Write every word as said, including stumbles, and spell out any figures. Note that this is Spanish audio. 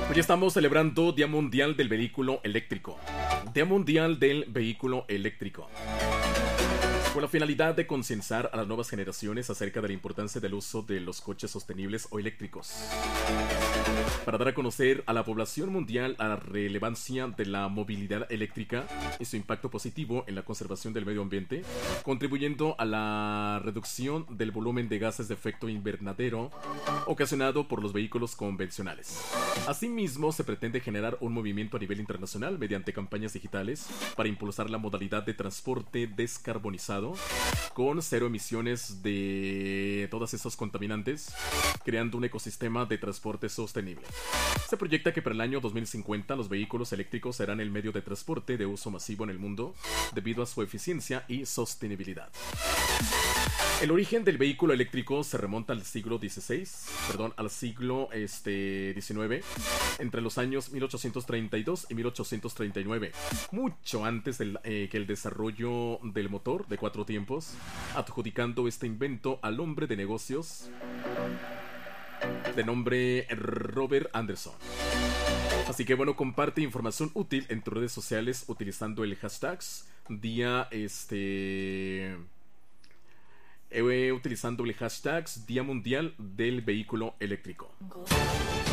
Hoy estamos celebrando Día Mundial del Vehículo Eléctrico. Día Mundial del Vehículo Eléctrico. Con la finalidad de concienciar a las nuevas generaciones acerca de la importancia del uso de los coches sostenibles o eléctricos. Para dar a conocer a la población mundial la relevancia de la movilidad eléctrica y su impacto positivo en la conservación del medio ambiente, contribuyendo a la reducción del volumen de gases de efecto invernadero ocasionado por los vehículos convencionales. Asimismo, se pretende generar un movimiento a nivel internacional mediante campañas digitales para impulsar la modalidad de transporte descarbonizado con cero emisiones de todos esos contaminantes, creando un ecosistema de transporte sostenible. Se proyecta que para el año dos mil cincuenta los vehículos eléctricos serán el medio de transporte de uso masivo en el mundo debido a su eficiencia y sostenibilidad. El origen del vehículo eléctrico se remonta al siglo dieciséis, perdón, al siglo este, diecinueve, entre los años mil ochocientos treinta y dos y mil ochocientos treinta y nueve, mucho antes del, eh, que el desarrollo del motor de cuatro tiempos, adjudicando este invento al hombre de negocios de nombre Robert Anderson. Así que bueno, comparte información útil en tus redes sociales utilizando el hashtag día este eh, utilizando el hashtag Día Mundial del Vehículo Eléctrico.